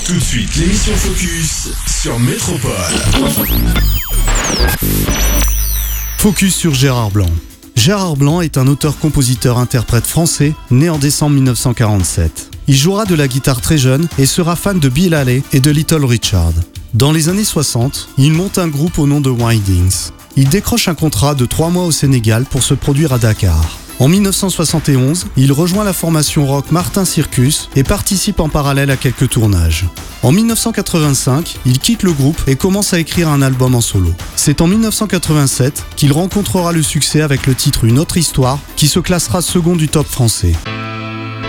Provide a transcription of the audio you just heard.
Tout de suite, l'émission Focus sur Métropole. Focus sur Gérard Blanc. Gérard Blanc est un auteur-compositeur-interprète français né en décembre 1947. Il jouera de la guitare très jeune et sera fan de Bill Haley et de Little Richard. Dans les années 60, il monte un groupe au nom de Windings. Il décroche un contrat de 3 mois au Sénégal pour se produire à Dakar. En 1971, il rejoint la formation rock Martin Circus et participe en parallèle à quelques tournages. En 1985, il quitte le groupe et commence à écrire un album en solo. C'est en 1987 qu'il rencontrera le succès avec le titre Une autre histoire qui se classera second du top français.